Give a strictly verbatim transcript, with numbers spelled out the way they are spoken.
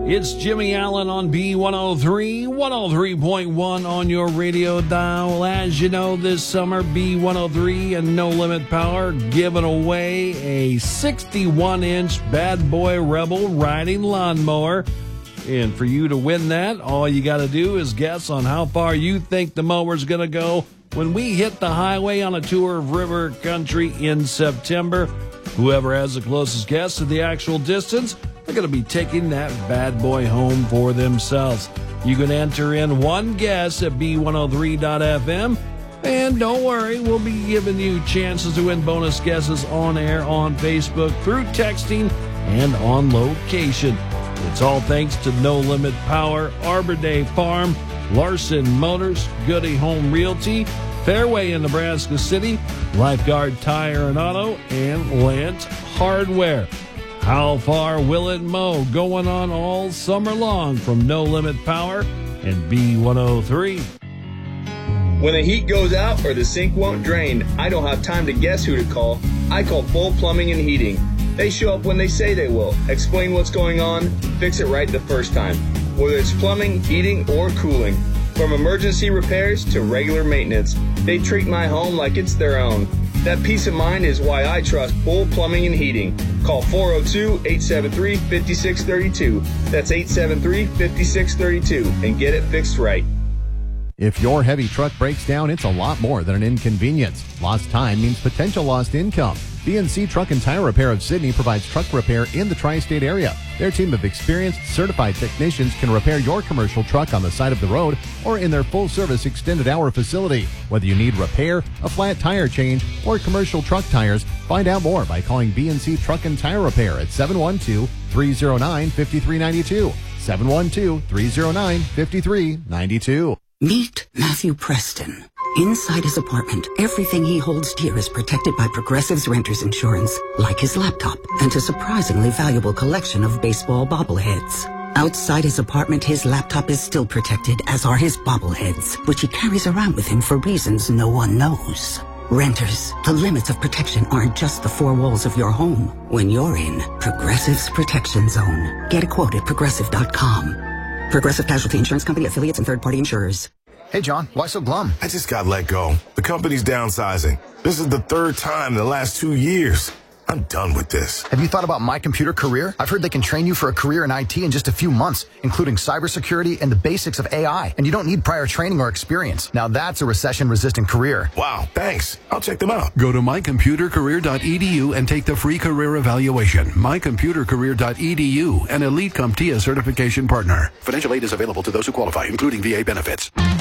It's Jimmy Allen on B one oh three, one oh three point one on your radio dial. As you know, this summer, B one oh three and No Limit Power giving away a sixty-one inch Bad Boy Rebel riding lawnmower. And for you to win that, all you got to do is guess on how far you think the mower's going to go when we hit the highway on a tour of river country in September. Whoever has the closest guess to the actual distance, they're going to be taking that bad boy home for themselves. You can enter in one guess at B one oh three dot F M. And don't worry, we'll be giving you chances to win bonus guesses on air, on Facebook, through texting, and on location. It's all thanks to No Limit Power, Arbor Day Farm, Larson Motors, Goody Home Realty, Fairway in Nebraska City, Lifeguard Tire and Auto, and Lance Hardware. How far will it mow? Going on all summer long from No Limit Power and B one oh three. When the heat goes out or the sink won't drain, I don't have time to guess who to call. I call Full Plumbing and Heating. They show up when they say they will, explain what's going on, fix it right the first time. Whether it's plumbing, heating, or cooling. From emergency repairs to regular maintenance, they treat my home like it's their own. That peace of mind is why I trust Full Plumbing and Heating. Call four oh two, eight seven three, five six three two. That's eight seven three, five six three two and get it fixed right. If your heavy truck breaks down, it's a lot more than an inconvenience. Lost time means potential lost income. B and C Truck and Tire Repair of Sidney provides truck repair in the tri-state area. Their team of experienced, certified technicians can repair your commercial truck on the side of the road or in their full-service extended hour facility. Whether you need repair, a flat tire change, or commercial truck tires, find out more by calling B and C Truck and Tire Repair at seven one two, three oh nine, five three nine two. seven one two, three oh nine, five three nine two. Meet Matthew Preston. Inside his apartment, everything he holds dear is protected by Progressive's Renter's Insurance, like his laptop and a surprisingly valuable collection of baseball bobbleheads. Outside his apartment, his laptop is still protected, as are his bobbleheads, which he carries around with him for reasons no one knows. Renters, the limits of protection aren't just the four walls of your home. When you're in Progressive's Protection Zone, get a quote at progressive dot com. Progressive Casualty Insurance Company, affiliates, and third-party insurers. Hey, John, why so glum? I just got let go. The company's downsizing. This is the third time in the last two years. I'm done with this. Have you thought about My Computer Career? I've heard they can train you for a career in I T in just a few months, including cybersecurity and the basics of A I. And you don't need prior training or experience. Now that's a recession-resistant career. Wow, thanks. I'll check them out. Go to my computer career dot e d u and take the free career evaluation. my computer career dot e d u, an Elite CompTIA certification partner. Financial aid is available to those who qualify, including V A benefits.